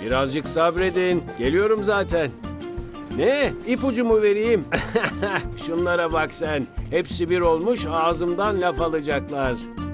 Birazcık sabredin. Geliyorum zaten. Ne? İpucu mu vereyim? Şunlara bak sen. Hepsi bir olmuş, ağzımdan laf alacaklar.